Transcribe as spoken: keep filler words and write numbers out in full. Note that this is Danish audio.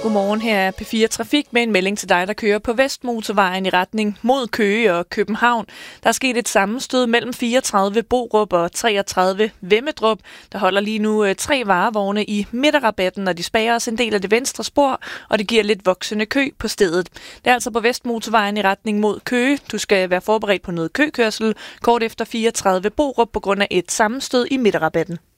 Godmorgen, her er P fire Trafik med en melding til dig, der kører på Vestmotorvejen i retning mod Køge og København. Der er sket et sammenstød mellem fireogtredive Borup og treogtredive Vemmedrup. Der holder lige nu tre varevogne i midterrabatten, og de spærrer også en del af det venstre spor, og det giver lidt voksende kø på stedet. Det er altså på Vestmotorvejen i retning mod Køge. Du skal være forberedt på noget køkørsel kort efter fireogtredive Borup på grund af et sammenstød i midterrabatten.